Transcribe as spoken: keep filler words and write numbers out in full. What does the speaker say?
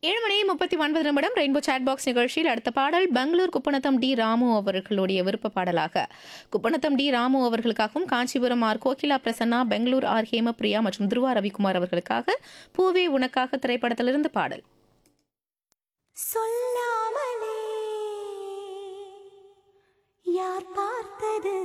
ஏழு மணி முப்பத்தி ஒன்பது நிமிடம் ரெயின்போ சாட் பாக்ஸ் நிகழ்ச்சியில் அடுத்த பாடல் பெங்களூர் குப்பநத்தம் டி ராமு அவர்களுடைய விருப்ப பாடலாக Kuppanatham D Ramu அவர்களுக்காகவும் Kanchipuram R Kokila Prasanna Bangalore R Hemapriya மற்றும் துருவா ரவிக்குமார் அவர்களுக்காக பூவே உனக்காக திரைப்படத்திலிருந்து பாடல். சொல்லாமலே யார் பார்த்தது